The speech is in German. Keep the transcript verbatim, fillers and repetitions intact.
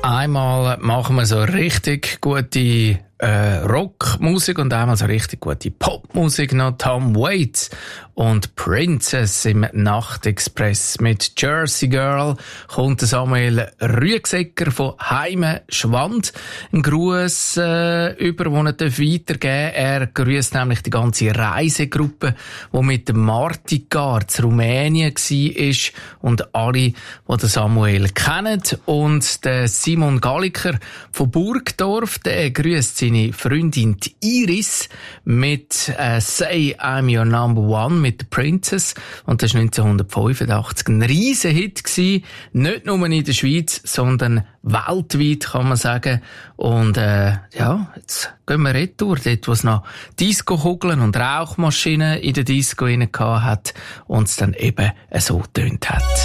Einmal machen wir so richtig gute äh, Rockmusik und einmal so richtig gute Popmusik. Noch Tom Waits und Princess im Nachtexpress. Mit Jersey Girl kommt Samuel Rüegsegger von Heime Schwand. Ein Gruß äh, über, den er weitergeben darf. Er grüßt nämlich die ganze Reisegruppe, die mit dem Martigar zu Rumänien war und alle, die den Samuel kennen. Und der Simon Galliker von Burgdorf, der grüßt seine Freundin Iris mit äh, «Say I'm Your Number One» mit der Princess. Und das war neunzehnhundertfünfundachtzig ein Riesenhit gewesen. Nicht nur in der Schweiz, sondern weltweit, kann man sagen. Und äh, ja, jetzt gehen wir retour, dort wo es noch Disco-Kugeln und Rauchmaschinen in der Disco rein gehabt hat und es dann eben so getönt hat.